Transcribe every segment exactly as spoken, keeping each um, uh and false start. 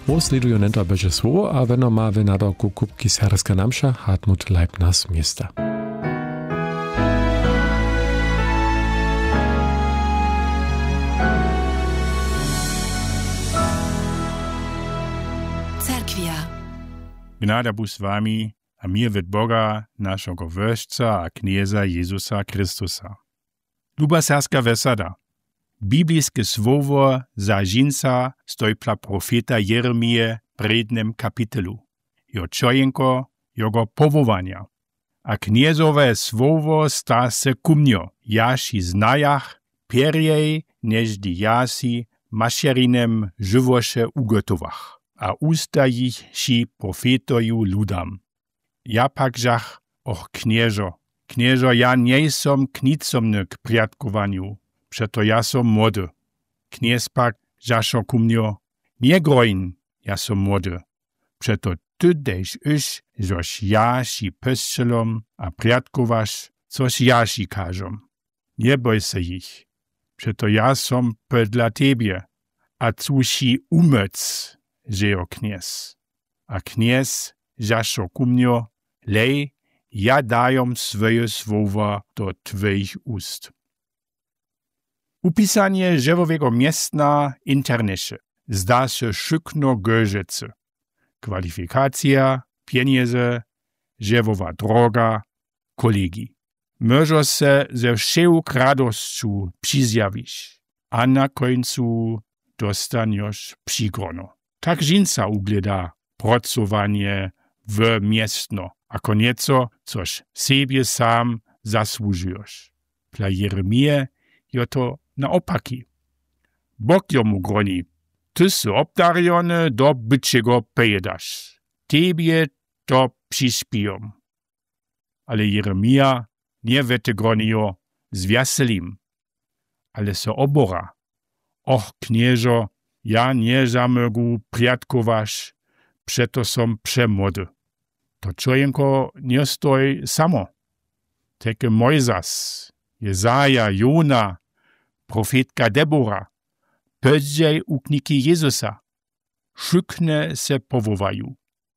Usleduju nento beže słowo, a weno ma w nadoku kubki serska namsza Hartmut Leibner z miasta. Cerkwia. Gnada bu z wami, a mir від Boga, naszego Wöżca a Knieza Jezusa Chrystusa. Luba serska wesada. Biblijskie słowo za żinca stoi dla profeta Jeremije w prednym kapitolu. Jo czojenko jego powołania. A kniezowe słowo sta se kumnio, jaś i znajach, pierjej, než di jasi mašerinem żywosze ugotowach, a usta ich si profetoju ludam. Ja pak żach, och knieżo, knieżo, ja nie som knicomny k priatkowaniu, przeto ja som młody. Kniez pak żaszo kumnio, nie grojn, ja som młody. Przeto ty dejś iż, żoś ja si pyscelom a priatkowasz, coś ja si kažom. Nie boj se ich, przeto ja som dla tebie, a cu si umyc, żejo kniez. A kniez żaszo kumnio, lej, ja dajom swoje słowa do twoich ust. Upisanie żewowego miestna internesze zda się szykno gorzece. Kwalifikacja, pieniądze, żewowa droga, kolegi. Możesz se ze wszełą radością przyzjawić, a na końcu dostaniesz przygrono. Tak żinca ugleda pracowanie w miestno, a konieco, coś sobie sam zasłużyłeś. Dla Jeremije je to naopaki. Bóg jomu groni, ty si obdariony do byciego pojedasz. Tebie to przyśpijom. Ale Jeremija nie wete gronio z wieselim, ale se obora. Och, knieżo, ja nie zamögu priatkowasz, przeto som przemłody. To czojenko nie stoi samo. Teke Mojzas, Jezaja, Jona, profetka Debora, pödziej ukniki Jezusa, szykne se powołaju.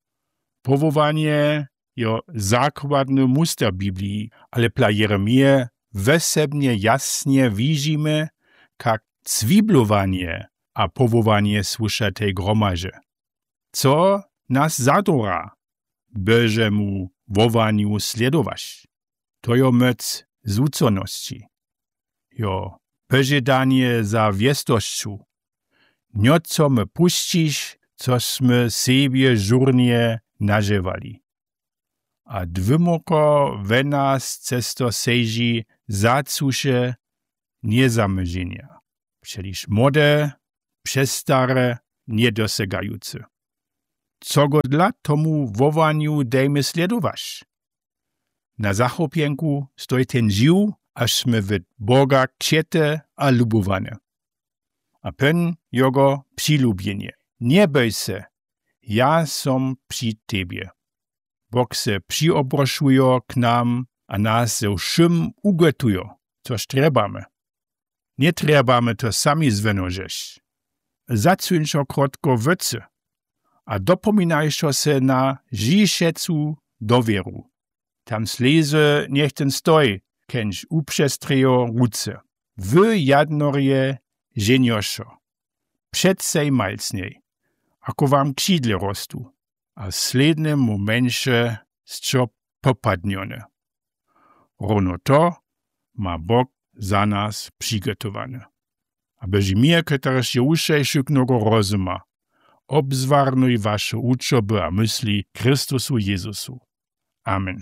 Powołanie je zakładny muster Biblii, ale dla Jeremije wesebnie jasnie widzimy, jak cwiblowanie a powołanie słysza tej gromadzie. Co nas zadora, beże mu wowaniu sledować. To jo mec zuconości. Jo pożydanie za wiestościu. Nio co my puścisz, cośmy sobie żurnie nażywali. A dwymoko we nas cesto sejzi zacusze niezamyżenia. Przeliż młode, przestare, niedosegające. Co go dla tomu wowaniu dejmy sledować? Na zachopienku stoi ten żył, ażśmy wid Boga kciete a lubowane. A pen jogo przylubienie. Nie boj se, ja som przy tebie. Bóg se przyobroszuje k nam, a nas ze wszym ugotuje, coż trebamy. Nie trebamy to sami zwenożeć. Zacuńczo krótko wycy, a dopominajczo se na żyjszecu dowieru. Tam sleze niech ten stoi, kęć uprzestrejo ruce. Wy jadnorje żenioszo. Przedsej malcniej, ako wam krzidle rostu, a w slednym momencie scio popadnione. Rono to ma Bóg za nas przygotowane. Abyś mir, któreż je uszejszyknego rozuma, obzwarnuj wasze uczoby a myśli Chrystusu Jezusu. Amen.